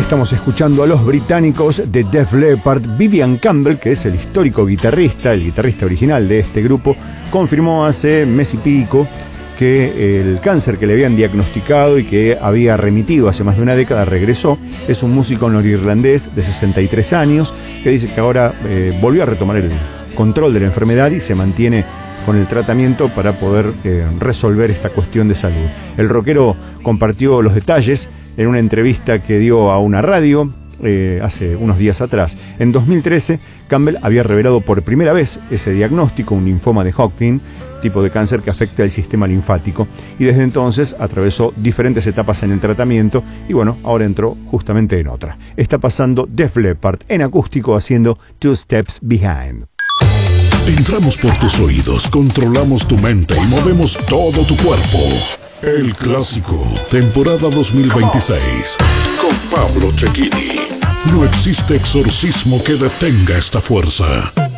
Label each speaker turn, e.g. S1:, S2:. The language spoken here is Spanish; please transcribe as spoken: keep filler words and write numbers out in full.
S1: Estamos escuchando a los británicos de Def Leppard. Vivian Campbell, que es el histórico guitarrista, el guitarrista original de este grupo, confirmó hace mes y pico que el cáncer que le habían diagnosticado y que había remitido hace más de una década regresó. Es un músico norirlandés de sesenta y tres años que dice que ahora eh, volvió a retomar el control de la enfermedad y se mantiene con el tratamiento para poder eh, resolver esta cuestión de salud. El rockero compartió los detalles en una entrevista que dio a una radio eh, hace unos días atrás. En dos mil trece, Campbell había revelado por primera vez ese diagnóstico, un linfoma de Hodgkin, tipo de cáncer que afecta al sistema linfático, y desde entonces atravesó diferentes etapas en el tratamiento y bueno, ahora entró justamente en otra. Está pasando Def Leppard en acústico haciendo Two Steps Behind.
S2: Entramos por tus oídos, controlamos tu mente y movemos todo tu cuerpo. El Clásico, temporada dos mil veintiséis, con Pablo Cecchini. No existe exorcismo que detenga esta fuerza.